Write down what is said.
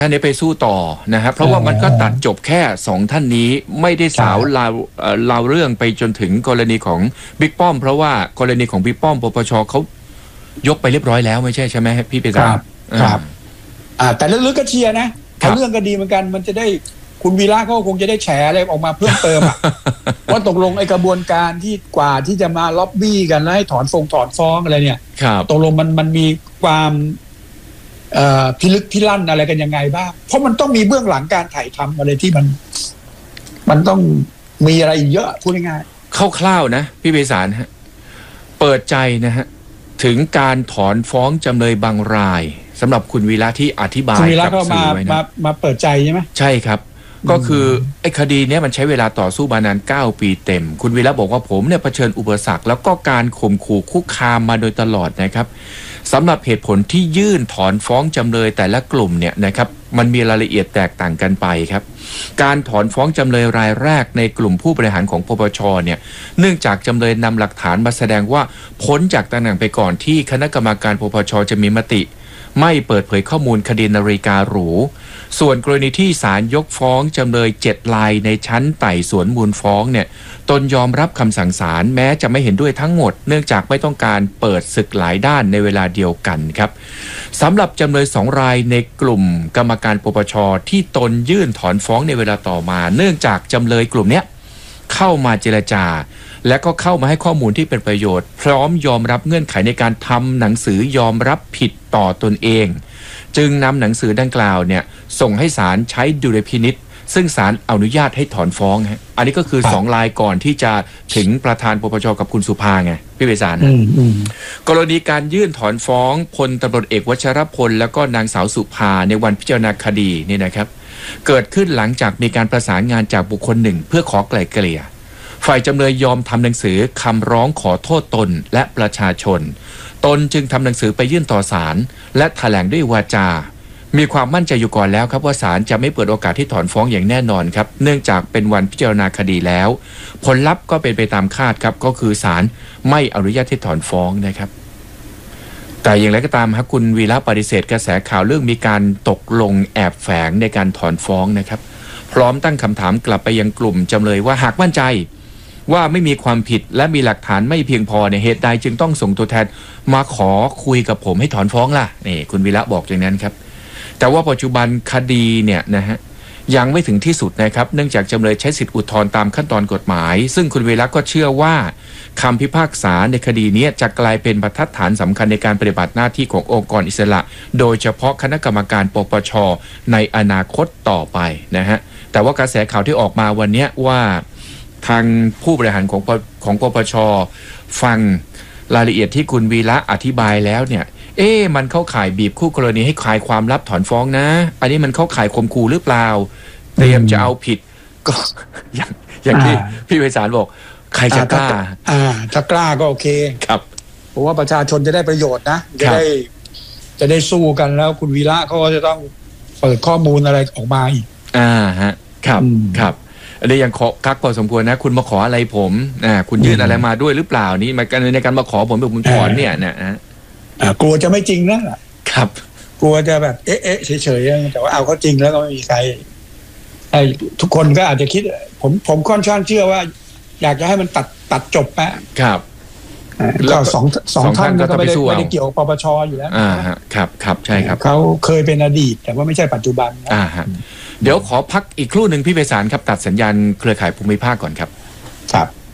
ท่านนี้ไปสู้ต่อนะครับเพราะว่ามันก็ตัดจบแค่2ท่านนี้ไม่ได้สาวเราเรื่องไปจนถึงกรณีของบิ๊กป้อมเพราะว่ากรณีของบิ๊กป้อมปปชเขายกไปเรียบร้อยแล้วไม่ใช่ไหมพี่เปตาครับแต่ลึกๆก็เชียร์นะเรื่องก็ดีเหมือนกันมันจะได้คุณวีระเขาคงจะได้แฉอะไรออกมาเพิ่มเติมว่าตกลงไอ้กระบวนการที่กว่าที่จะมาล็อบบี้กันแล้วให้ถอนฟ้องอะไรเนี่ยตกลงมันมีความพิลึกพิลั่นอะไรกันยังไงบ้างเพราะมันต้องมีเบื้องหลังการถ่ายทำอะไรที่มันต้องมีอะไรเยอะพูดง่ายๆคร่าวๆนะพี่เบสารฮะเปิดใจนะฮะถึงการถอนฟ้องจำเลยบางรายสำหรับคุณวีระที่อธิบายกับสื่อไว้นะมาเปิดใจใช่ไหมใช่ครับก็คือไอ้คดีนี้มันใช้เวลาต่อสู้มานาน9 ปีเต็มคุณวีระบอกว่าผมเนี่ยเผชิญอุปสรรคแล้วก็การข่มขู่คุกคามมาโดยตลอดนะครับสำหรับเหตุผลที่ยื่นถอนฟ้องจำเลยแต่ละกลุ่มเนี่ยนะครับมันมีรายละเอียดแตกต่างกันไปครับการถอนฟ้องจำเลยรายแรกในกลุ่มผู้บริหารของปปชเนี่ยเนื่องจากจำเลยนำหลักฐานมาแสดงว่าพ้นจากตำแหน่งไปก่อนที่คณะกรรมการปปชจะมีมติไม่เปิดเผยข้อมูลคดีนาฬิกาหรูส่วนกรณีที่ศาลยกฟ้องจำเลย7 รายในชั้นไต่สวนมูลฟ้องเนี่ยตนยอมรับคำสั่งศาลแม้จะไม่เห็นด้วยทั้งหมดเนื่องจากไม่ต้องการเปิดศึกหลายด้านในเวลาเดียวกันครับสำหรับจำเลย2 รายในกลุ่มกรรมการปปชที่ตนยื่นถอนฟ้องในเวลาต่อมาเนื่องจากจำเลยกลุ่มเนี้ยเข้ามาเจรจาและก็เข้ามาให้ข้อมูลที่เป็นประโยชน์พร้อมยอมรับเงื่อนไขในการทำหนังสือยอมรับผิดต่อตนเองจึงนำหนังสือดังกล่าวเนี่ยส่งให้ศาลใช้ดุลยพินิจซึ่งศาลอนุญาตให้ถอนฟ้องฮะอันนี้ก็คือ2 รายก่อนที่จะถึงประธานปปชกับคุณสุภาไงพี่เบสารนะกรณีการยื่นถอนฟ้องพลตำรวจเอกวชรพลแล้วก็นางสาวสุภาในวันพิจารณาคดีนี่นะครับเกิดขึ้นหลังจากมีการประสานงานจากบุคคลหนึ่งเพื่อขอไกล่เกลี่ยฝ่ายจำเลยยอมทำหนังสือคำร้องขอโทษตนและประชาชนตนจึงทำหนังสือไปยื่นต่อศาลและแถลงด้วยวาจามีความมั่นใจอยู่ก่อนแล้วครับว่าศาลจะไม่เปิดโอกาสที่ถอนฟ้องอย่างแน่นอนครับเนื่องจากเป็นวันพิจารณาคดีแล้วผลลัพธ์ก็เป็นไปตามคาดครับก็คือศาลไม่อนุญาตให้ถอนฟ้องนะครับแต่อย่างไรก็ตามครับคุณวีระปฏิเสธกระแสข่าวเรื่องมีการตกลงแอบแฝงในการถอนฟ้องนะครับพร้อมตั้งคำถามกลับไปยังกลุ่มจำเลยว่าหากมั่นใจว่าไม่มีความผิดและมีหลักฐานไม่เพียงพอในเหตุใดจึงต้องส่งตัวแทนมาขอคุยกับผมให้ถอนฟ้องล่ะนี่คุณวีระบอกอย่างนั้นครับแต่ว่าปัจจุบันคดีเนี่ยนะฮะยังไม่ถึงที่สุดนะครับเนื่องจากจำเลยใช้สิทธิอุทธรณ์ตามขั้นตอนกฎหมายซึ่งคุณวีระก็เชื่อว่าคำพิพากษาในคดีนี้จะกลายเป็นบรรทัดฐานสำคัญในการปฏิบัติหน้าที่ขององค์กรอิสระโดยเฉพาะคณะกรรมการปปชในอนาคตต่อไปนะฮะแต่ว่ากระแสข่าวที่ออกมาวันนี้ว่าทางผู้บริหารของปปชฟังรายละเอียดที่คุณวีระอธิบายแล้วเนี่ยมันเข้าข่ายบีบคู่กรณีให้คลายความลับถอนฟ้องนะอันนี้มันเข้าข่ายข่มขู่หรือเปล่าเตรียมจะเอาผิดก็อย่างที่พี่ไพศาลบอกใครจะกล้าถ้ากล้าก็โอเคครับเพราะว่าประชาชนจะได้ประโยชน์นะจะได้สู้กันแล้วคุณวีระเขาก็จะต้องเปิดข้อมูลอะไรออกมาอีกฮะครับอันนี้ยังกักพอสมควรนะคุณมาขออะไรผมคุณยื่นอะไรมาด้วยหรือเปล่านี่มาในการมาขอผมแบบผมถอนเนี่ยนะกลัวจะไม่จริงนะครับกลัวจะแบบเฉยๆแต่ว่าเอาเขาจริงแล้วก็ไม่มีใครทุกคนก็อาจจะคิดผมค่อนข้างเชื่อว่าอยากจะให้มันตัดจบไปครับก็สองท่านก็ไม่ได้เกี่ยวกับปปชอยู่แล้วครับใช่ครับเขาเคยเป็นอดีตแต่ว่าไม่ใช่ปัจจุบันเดี๋ยวขอพักอีกครู่หนึ่งพี่ไพศาลครับตัดสัญญาณเครือข่ายภูมิภาคก่อนครับ